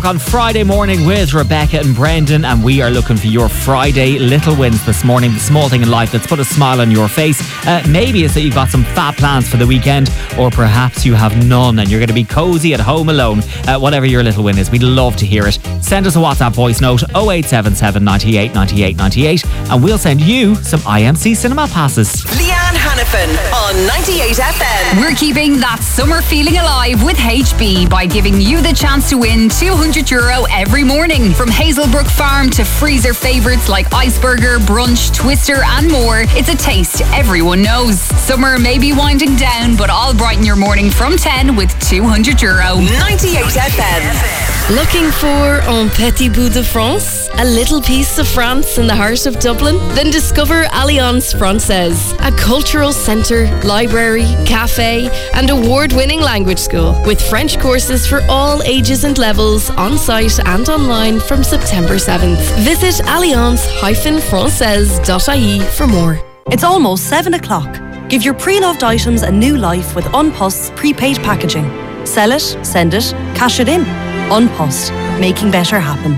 On Friday morning with Rebecca and Brendan, and we are looking for your Friday little wins this morning. The small thing in life that's put a smile on your face. Maybe it's that you've got some fab plans for the weekend, or perhaps you have none and you're going to be cozy at home alone. Whatever your little win is, we'd love to hear it. Send us a WhatsApp voice note 0877 98 98 98 and we'll send you some IMC cinema passes. Leanne Hannafin on 98 FM. We're keeping that summer feeling alive with HB by giving you the chance to win €200 every morning. From Hazelbrook Farm to freezer favourites like Iceburger, Brunch, Twister and more. It's a taste everyone knows. Summer may be winding down, but I'll brighten your morning from 10 with €200. 98 FM. Looking for un petit bout de France? A little piece of France in the heart of Dublin? Then discover Alliance Française, a cultural centre, library, cafe and award-winning language school with French courses for all ages and levels on site and online from September 7th. Visit alliance-française.ie for more. It's almost 7 o'clock. Give your pre-loved items a new life with Unpost's prepaid packaging. Sell it, send it, cash it in. Unpost, making better happen.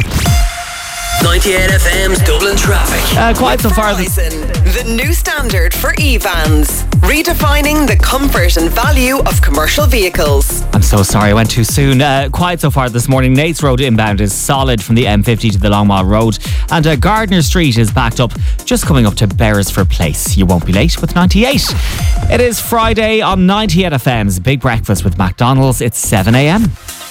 98 FM's Dublin traffic. Quite so far. The new standard for e-vans, redefining the comfort and value of commercial vehicles. I'm so sorry I went too soon. Quite so far this morning. Nate's Road inbound is solid from the M50 to the Long Mile Road, and Gardner Street is backed up just coming up to Beresford Place. You won't be late with 98. It is Friday on 98 FM's Big Breakfast with McDonald's. It's 7 a.m.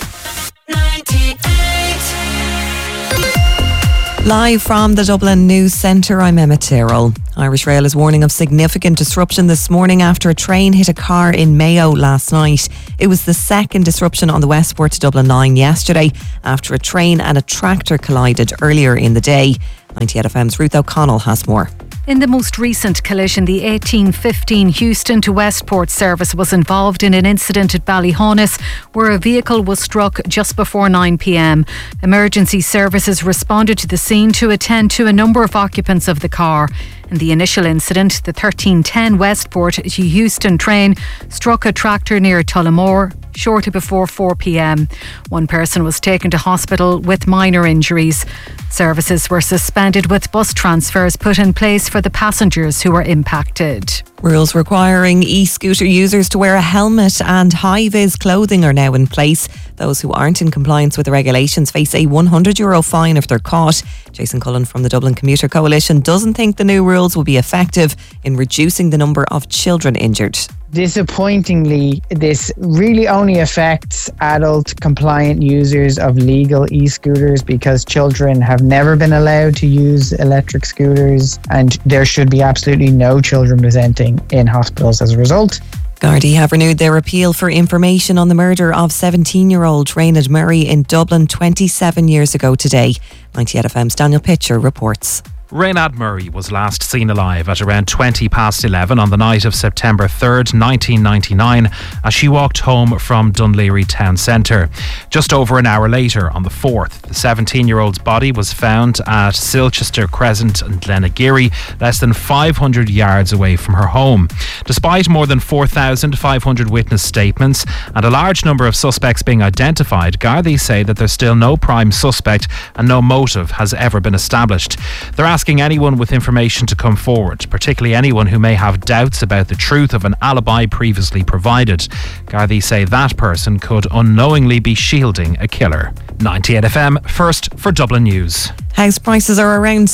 Live from the Dublin News Centre, I'm Emma Tyrrell. Irish Rail is warning of significant disruption this morning after a train hit a car in Mayo last night. It was the second disruption on the Westport to Dublin line yesterday after a train and a tractor collided earlier in the day. 98 FM's Ruth O'Connell has more. In the most recent collision, the 1815 Houston to Westport service was involved in an incident at Ballyhonus where a vehicle was struck just before 9 p.m. Emergency services responded to the scene to attend to a number of occupants of the car. In the initial incident, the 1310 Westport to Houston train struck a tractor near Tullamore shortly before 4 p.m. One person was taken to hospital with minor injuries. Services were suspended with bus transfers put in place for the passengers who were impacted. Rules requiring e-scooter users to wear a helmet and high-vis clothing are now in place. Those who aren't in compliance with the regulations face a €100 fine if they're caught. Jason Cullen from the Dublin Commuter Coalition doesn't think the new rules will be effective in reducing the number of children injured. Disappointingly, this really only affects adult compliant users of legal e-scooters because children have never been allowed to use electric scooters, and there should be absolutely no children presenting in hospitals as a result. Gardaí have renewed their appeal for information on the murder of 17-year-old Raynard Murray in Dublin 27 years ago today. 98 FM's Daniel Pitcher reports. Raynard Murray was last seen alive at around 11:20 on the night of September 3rd, 1999, as she walked home from Dunleary town centre. Just over an hour later, on the 4th, the 17-year-old's body was found at Silchester Crescent in Glenageary, less than 500 yards away from her home. Despite more than 4,500 witness statements and a large number of suspects being identified, Gardaí say that there's still no prime suspect and no motive has ever been established. They're asking anyone with information to come forward, particularly anyone who may have doubts about the truth of an alibi previously provided. Gardaí say that person could unknowingly be shielding a killer. 98 FM, first for Dublin News. House prices are around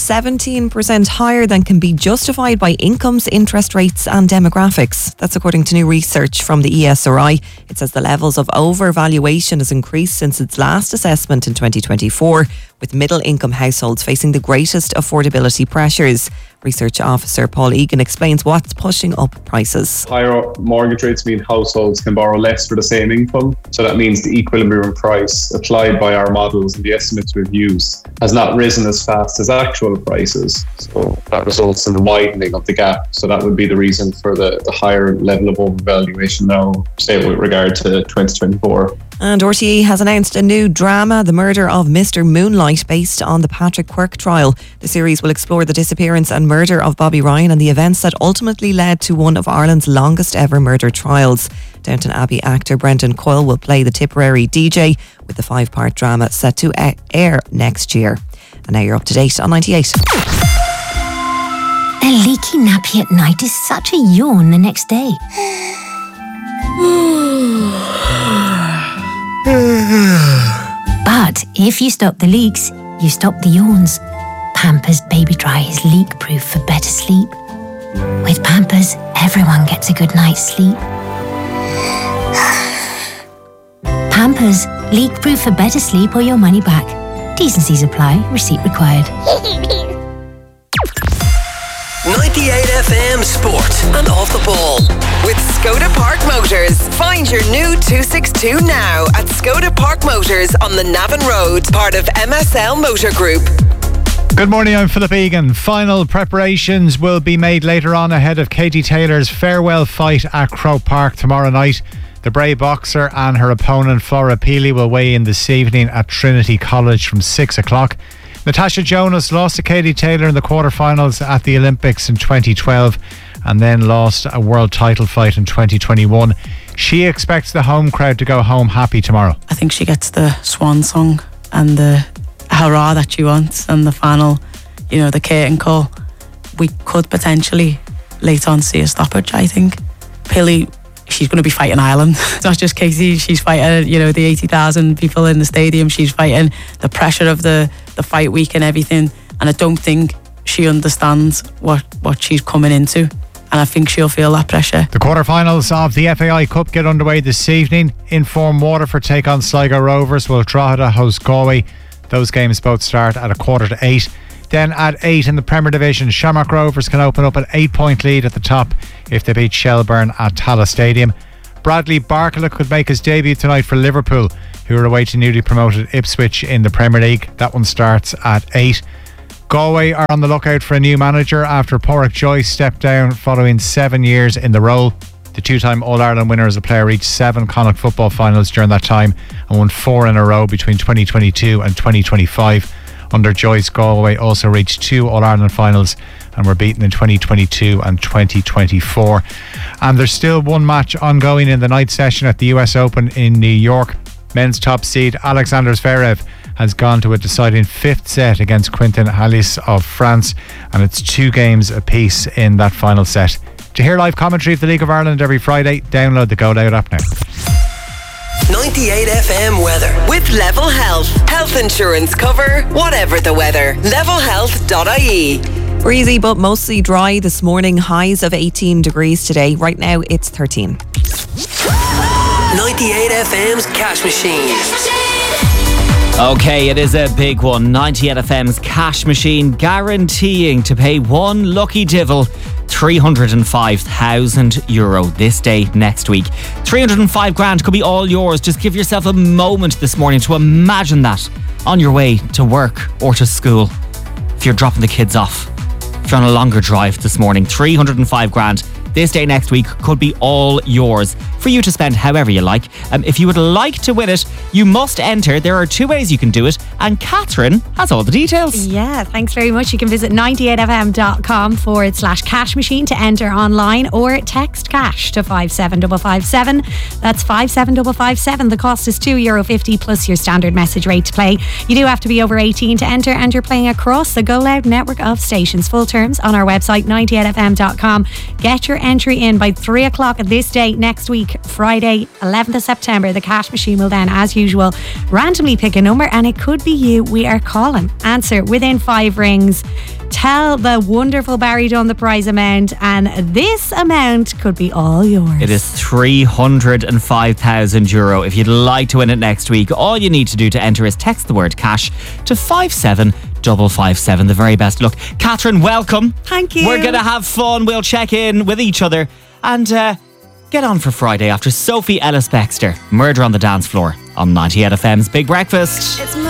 17% higher than can be justified by incomes, interest rates and demographics. That's according to new research from the ESRI. It says the levels of overvaluation has increased since its last assessment in 2024, with middle-income households facing the greatest affordability pressures. Research officer Paul Egan explains what's pushing up prices. Higher mortgage rates mean households can borrow less for the same income. So that means the equilibrium price applied by our models and the estimates we've used has not risen as fast as actual prices. So that results in the widening of the gap. So that would be the reason for the higher level of overvaluation now, say with regard to 2024. And RTE has announced a new drama, The Murder of Mr. Moonlight, based on the Patrick Quirke trial. The series will explore the disappearance and murder of Bobby Ryan and the events that ultimately led to one of Ireland's longest ever murder trials. Downton Abbey actor Brendan Coyle will play the Tipperary DJ, with the 5-part drama set to air next year. And now you're up to date on 98. A leaky nappy at night is such a yawn the next day. But if you stop the leaks, you stop the yawns. Pampers Baby Dry is leak-proof for better sleep. With Pampers, everyone gets a good night's sleep. Pampers, leak-proof for better sleep or your money back. Decencies apply. Receipt required. 98 FM Sport and Off the Ball. With Skoda Park Motors. Find your new 262 now at Skoda Park Motors on the Navan Road, part of MSL Motor Group. Good morning, I'm Philip Egan. Final preparations will be made later on ahead of Katie Taylor's farewell fight at Croke Park tomorrow night. The Bray boxer and her opponent Flora Peely will weigh in this evening at Trinity College from 6 o'clock. Natasha Jonas lost to Katie Taylor in the quarterfinals at the Olympics in 2012 and then lost a world title fight in 2021. She expects the home crowd to go home happy tomorrow. I think she gets the swan song and the hurrah that she wants, and the final, the curtain call. We could potentially later on see a stoppage, I think. Peely, she's going to be fighting Ireland. It's not just Katie, she's fighting, the 80,000 people in the stadium. She's fighting the pressure of the fight week and everything. And I don't think she understands what she's coming into. And I think she'll feel that pressure. The quarterfinals of the FAI Cup get underway this evening. Inform Waterford take on Sligo Rovers, while Drogheda host Galway. Those games both start at 7:45. Then at 8 in the Premier Division, Shamrock Rovers can open up an 8-point lead at the top if they beat Shelburne at Tallaght Stadium. Bradley Barkala could make his debut tonight for Liverpool, who are away to newly promoted Ipswich in the Premier League. That one starts at 8. Galway are on the lookout for a new manager after Pádraig Joyce stepped down following 7 years in the role. The two-time All-Ireland winner as a player reached 7 Connacht football finals during that time and won 4 in a row between 2022 and 2025. Under Joyce, Galway also reached 2 All-Ireland finals and were beaten in 2022 and 2024. And there's still one match ongoing in the night session at the US Open in New York. Men's top seed Alexander Zverev has gone to a deciding 5th set against Quentin Halys of France, and it's 2 games apiece in that final set. To hear live commentary of the League of Ireland every Friday, download the Go Loud app now. 98 FM weather with Level Health. Health insurance cover, whatever the weather. Levelhealth.ie. Breezy but mostly dry this morning. Highs of 18 degrees today. Right now it's 13. 98 FM's Cash Machine. Okay, it is a big one. 98 FM's Cash Machine, guaranteeing to pay one lucky divil €305,000 this day next week. 305 grand could be all yours. Just give yourself a moment this morning to imagine that on your way to work or to school. If you're dropping the kids off, if you're on a longer drive this morning, 305 grand this day next week could be all yours for you to spend however you like. If you would like to win it, you must enter. There are 2 ways you can do it, and Catherine has all the details. Yeah, thanks very much. You can visit 98fm.com/cash machine to enter online, or text cash to 57557. That's 57557. The cost is €2.50 plus your standard message rate to play. You do have to be over 18 to enter, and you're playing across the Go Loud network of stations. Full terms on our website 98fm.com. Get your entry in by 3 o'clock this day next week, Friday 11th of September. The Cash Machine will then, as usual, randomly pick a number, and it could be you we are calling. Answer within 5 rings. Tell the wonderful Barry Dunn the prize amount, and this amount could be all yours. It is €305,000. If you'd like to win it next week, all you need to do to enter is text the word cash to 57557. The very best luck. Catherine, welcome. Thank you. We're going to have fun. We'll check in with each other and get on for Friday after Sophie Ellis-Bextor, Murder on the Dance Floor on 98 FM's Big Breakfast. It's